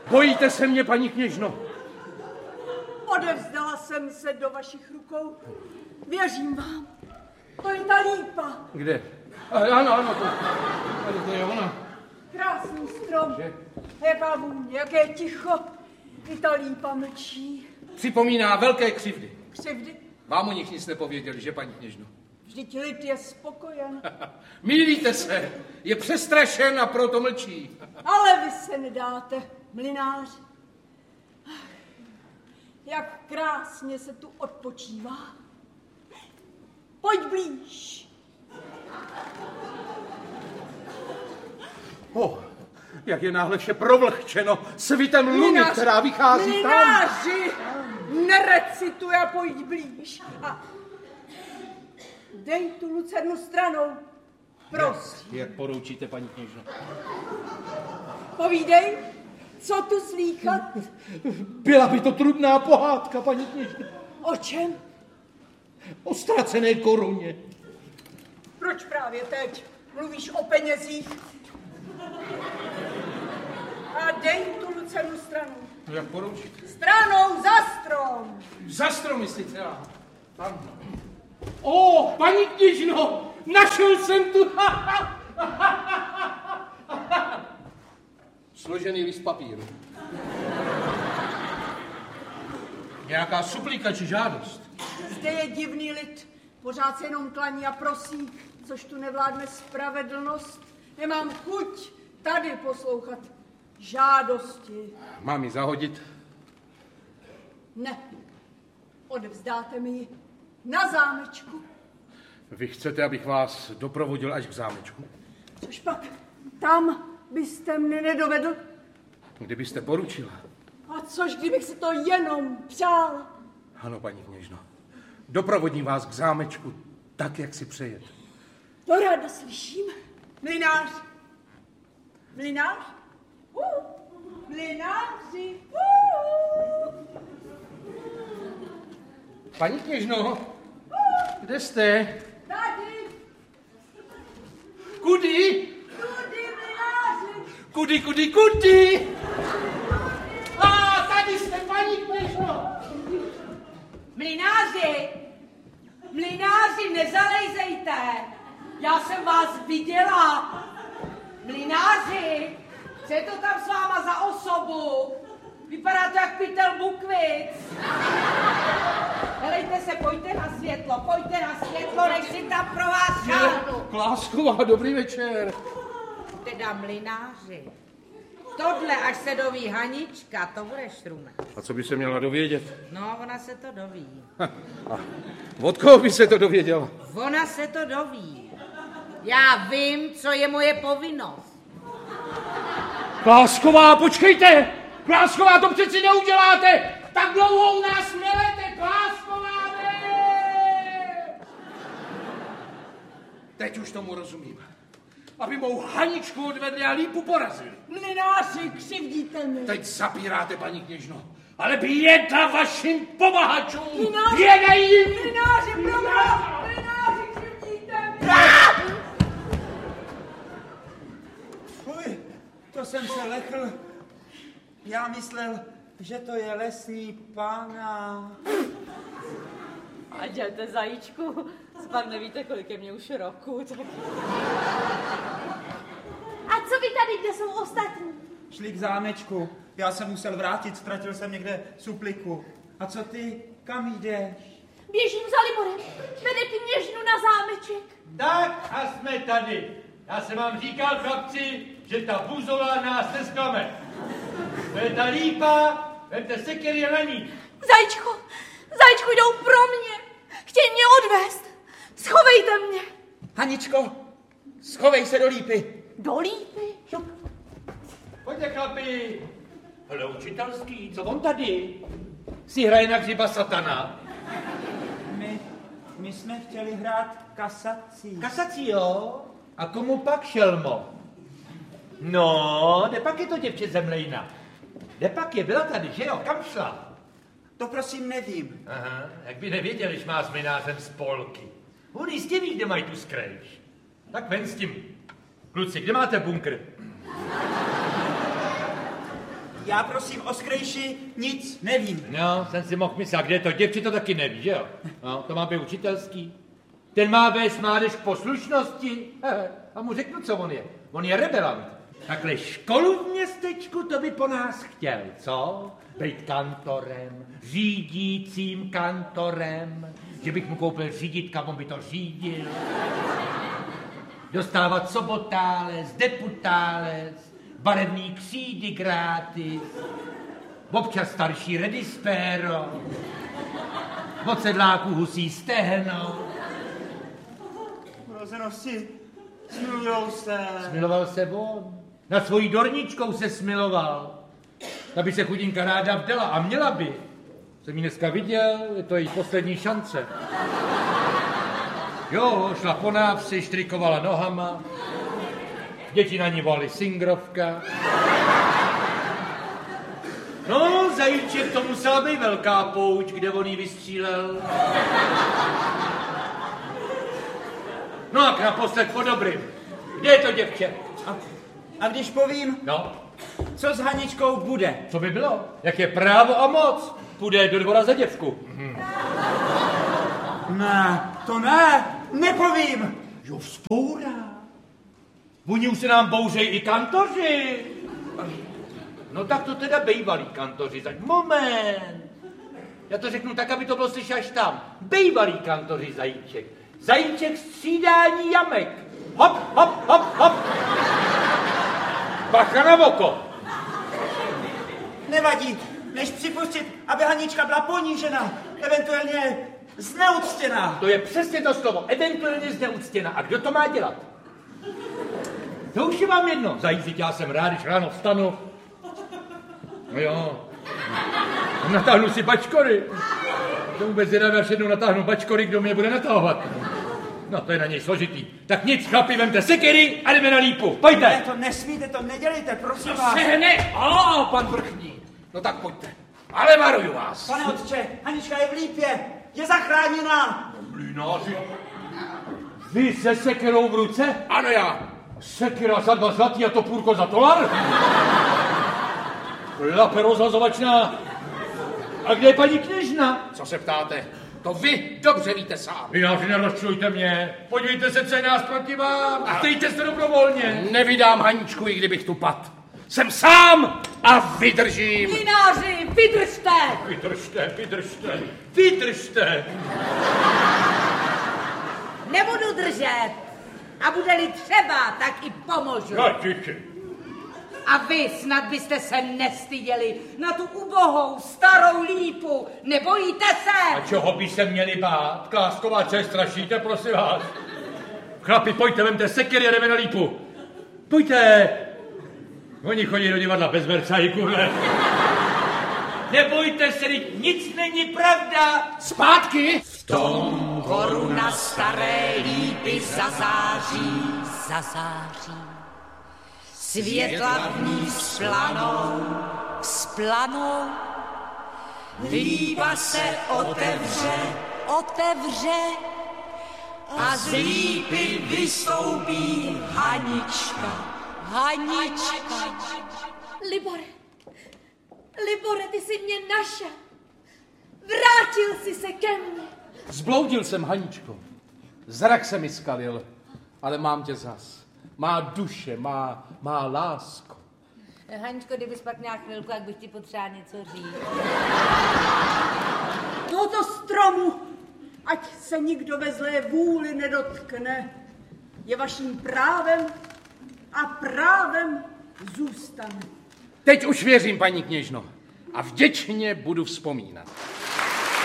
Bojíte se mě, paní kněžno? Odevzdala jsem se do vašich rukou. Věřím vám. To je ta lípa. Kde? Ano, to je ona. Krásný strom. Jaká vůně, jaké ticho. I ta lípa mlčí. Připomíná velké křivdy. Křivdy? Vám o nich nic nepověděli, že, paní kněžno? Vždyť lid je spokojen. Mýlíte se. Je přestrašen a proto mlčí. Ale vy se nedáte, mlynáři. Jak krásně se tu odpočívá. Pojď blíž. Jak je náhle vše provlhčeno svitem luny, která vychází mlynáři, nerecituj a pojď blíž. A dej tu lucernu stranou, prosím. Jak poroučíte, paní kněžno? Povídej, co tu slýchat? Byla by to trudná pohádka, paní kněžno. O čem? O ztracené koruně. Proč právě teď mluvíš o penězích? A dej tu lucernu stranou. No jak poroučíte? Stranou za strom. Za strom, myslíte? Tam. Paní kněžno, našel jsem tu. Složený list papíru. Nějaká suplika či žádost. Zde je divný lid. Pořád se jenom klaní a prosí, což tu nevládne spravedlnost. Nemám chuť tady poslouchat žádosti. Mám ji zahodit? Ne. Odevzdáte mi ji na zámečku. Vy chcete, abych vás doprovodil až k zámečku? Což pak tam byste mne nedovedl? Kdybyste poručila. A což kdybych si to jenom přál? Ano, paní kněžno. Doprovodím vás k zámečku tak, jak si přejete. To ráda slyším. Mlynář. Mlynář? Mlynáři. Paní kněžno, kde jste? Tady. Kudy? Tudy, mlynáři. Kudy? Tady jste, paní kněžno. Mlynáři, nezalejzejte. Já jsem vás viděla. Mlynáři, co je to tam s váma za osobu? Vypadá to jak pytel Bukvic. Helejte se, pojďte na světlo, než si tam pro vás šáhnu. Klásková, dobrý večer. Teda mlynáři. Tohle, až se doví Hanička, to bude šrume. A co by se měla dovědět? No, ona se to doví. A od koho by se to dověděla? Ona se to doví. Já vím, co je moje povinnost. Klásková, počkejte! Klásková, to přeci neuděláte! Tak dlouho u nás nelete, Klásková, ne! Teď už tomu rozumím. Aby mou Haničku odvedli a lípu porazili. Mlynáři, křivdíte mi. Teď zapíráte, paní kněžno. Ale běda vašim pomahačům! Mlynáři, Běda jim! Mlynáři, mlynáři, křivdíte mi. Fuj, to jsem se lechl. Já myslel, že to je lesní pána. A dělte, zajíčku, pak nevíte, kolik je mě už roku, tak... A co vy tady, kde jsou ostatní? Šli k zámečku. Já jsem musel vrátit, ztratil jsem někde supliku. A co ty? Kam jdeš? Běžím za Liborem. Vede kněžnu na zámeček. Tak a jsme tady. Já jsem vám říkal, chlapci, že ta buzola nás nesklame. To je ta lípa, vemte sekery na ní. Zajíčku, jdou pro mě. Chtějí mě odvést. Schovejte mě. Haničko, schovej se do lípy. Do lípy? Pojďte, chlapi. Hele, učitelský, co on tady? Si hraje na hřiba satana. My jsme chtěli hrát kasací. Kasací, jo? A komu pak, šelmo? No, kde pak je to děvče Zemlejna? Kde pak je? Byla tady, že jo? Kam šla? To prosím nevím. Aha, jak by nevěděl, když má s mlynářem spolky. On jistě ví, kde mají tu skrejš. Tak ven s tím. Kluci, kde máte bunkr? Já prosím o skrejši nic nevím. No, jsem si mohl myslet, kde je to děvče, to taky neví, že jo? No, to má být učitelský. Ten má vést mládež k poslušnosti. A mu řeknu, co on je. On je rebelant. Takhle školu v městečku, to by po nás chtěl, co? Být kantorem, řídícím kantorem, že bych mu koupil řídítka, on by to řídil. Dostávat sobotálec, deputálec, barevný křídy gratis, občas starší redispéro, od sedláků husí stehno. Rozenosti, smilujou se. Smiloval se on. Nad svojí dorničkou se smiloval. Ta by se chudinka ráda vdala a měla by. Jsem ji dneska viděl, je to její poslední šance. Jo, šla po návsi, štrikovala nohama. Děti na ní volali singrovka. No, zajíček, to musela být velká pouť, kde on jí vystřílel. No a naposled po dobrým. Kde je to děvče? A když povím, No, co s Haničkou bude? co by bylo? Jak je právo a moc? Půjde do dvora za děvku. Ne, to ne, nepovím. Jo, vzpourá. Oni už se nám bouřejí i kantoři. No tak to teda bejvalí kantoři. Moment. Já to řeknu tak, aby to bylo slyšet až tam. Bejvalí kantoři zajíček. Zajíček střídání jamek. Hop, hop, hop, hop. Bacha na oko. Nevadí, než připustit, aby Hanička byla ponížena, eventuálně zneuctěná. To je přesně to slovo. Eventuálně zneuctěna. A kdo to má dělat? To už je vám jedno. Zajízdit, já jsem rád, když ráno vstanu. No jo. Natáhnu si bačkory. To vůbec zvědavě, až jednou natáhnu bačkory, kdo mě bude natahovat. No to je na něj složitý. Tak nic, chlapi, vemte sekery a jdeme na lípu. Pojďte. Ne, to nesmíte, to nedělejte, prosím vás. Sehne! Pan vrchní. No tak pojďte. Ale varuju vás. Pane otče, Hanička je v lípě, je zachráněná. Mlýnáři, vy se sekerou v ruce? Ano já. Sekera za 2 zlatý a topůrko za $1? Lape rozhazovačná. A kde je paní kněžna? Co se ptáte? To vy dobře víte sám. Mlýnáři, nerozčilujte mě. Podívejte se, co je nás proti vám. A stejte se dobrovolně. Nevydám Haničku, i kdybych tu pad. Jsem sám a vydržím. Mlynáři, vydržte! Vydržte, vydržte, vydržte. Nebudu držet. A bude-li třeba, tak i pomůžu. Ratiči. A vy snad byste se nestyděli na tu ubohou starou lípu. Nebojíte se? A čeho by se měli bát? Klásková, co je strašíte, prosím vás. Chlapi, pojďte, vemte sekery a jdeme na lípu. Pojďte. Oni chodí do divadla bez Versailles, ne? Nebojte se, nic není pravda. Zpátky. V tom koruna staré lípy zazáří, zazáří. Světla v ní splanou. Lípa se otevře a z lípy vystoupí Hanička. Libore, ty jsi mě našel. Vrátil jsi se ke mně. Zbloudil jsem, Haničko. Zrak se mi skalil, ale mám tě zas. Má duše, má lásko. Haničko, kdybys pak měla chvilku, jak bych ti potřeba něco říct. Tohoto stromu, ať se nikdo ve zlé vůli nedotkne, je vaším právem a právem zůstane. Teď už věřím, paní kněžno, a vděčně budu vzpomínat.